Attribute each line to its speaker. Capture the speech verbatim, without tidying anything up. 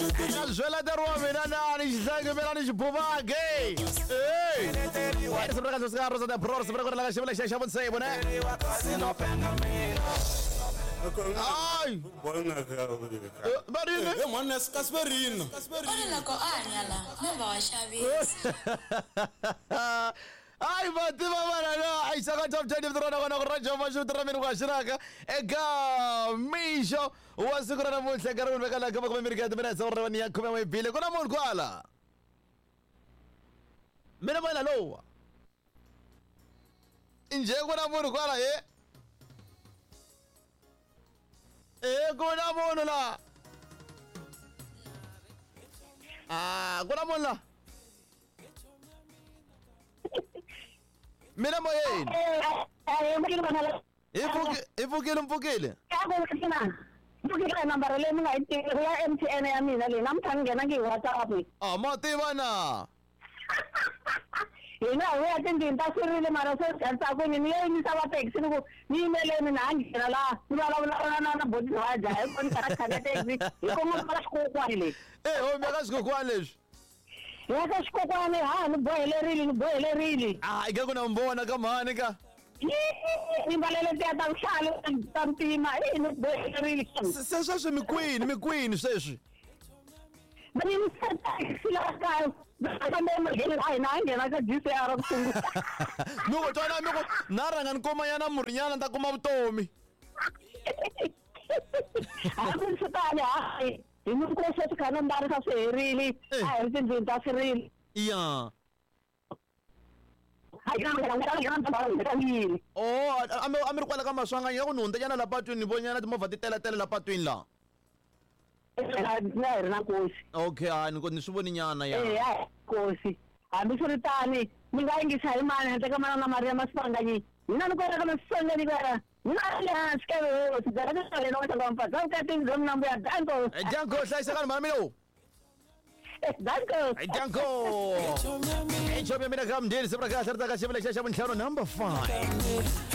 Speaker 1: Zwela derwa mina nani xihlangi mina ni xibumake. Hey. Wa se braka se rosa da pro se braka la xivela xa xa bonse bona. Ai. Marine.
Speaker 2: Eh monna Kasperino.
Speaker 3: Ole loko a nyala mo ba wa xavisa.
Speaker 1: Ai mati mama na ai saka top ten vitrona kona ku radio mashu tramini kwa shiraka eka misho wa siku ra namuntlha nkarhi wuni veka la kama kuma mirika mina sa ra ni ya khume mo ibile kuna munhu kwala mina mala lowa inje kuna munhu kwala he eh kuna munhu la ah kuna munhu la mina moyeni
Speaker 4: eh mukile bana
Speaker 1: ifuke ifukile mfukile
Speaker 4: yabo kina mukile number le mina ithi ya M T N ya mina le namthangena ngi WhatsApp
Speaker 1: ah mati bana
Speaker 4: yena we atendi ntaserile mara se santa ko ni ni sawa taxi ku ni mele mina angena la ngala la na na bodi waja e kon kara khana taxi ko mo mara ko kwale
Speaker 1: eh o mega sikokwane leswi
Speaker 4: yaka sikokwane ha ni boyelerile ni boyelerile
Speaker 1: ah ike kuna mbona kamani ka
Speaker 4: imbalele tya ta mhlalo tamtima ini boyelerile
Speaker 1: sweswi swi mikwini mikwini sweswi
Speaker 4: bani ni sila ka kambe mangeni hayi na ngena ka G C R kusungu
Speaker 1: miko twana miko naranga nkoma yana murinyana nta kuma vutomi
Speaker 4: akun sitani hayi inu ko se kana ndari ka serile hayi tindzi ta serile
Speaker 1: iya
Speaker 4: hayi kana ngana ngana ngana ngana
Speaker 1: oh ame ame kwala ka maswanga ya ku nunda yana la patwini bonyana timovha ti tela tela la patwini la
Speaker 4: na rina kosi
Speaker 1: okay ah ni ko ni swivoni nyana ya
Speaker 4: eh hayi kosi hambi siritani ni nga ingisa hi mani hete ka mana na Maria Maspanganyi mina ni ko ra ka masanga ni ka na skebe sigara ka le no ka lampa ka ka tin zom nambu ya danko
Speaker 1: eh janko hlayisa kana mama mino
Speaker 4: danko
Speaker 1: eh janko eh chomya mina kam ndini sibra ka sarta ka shibla xa xa buntlhano number five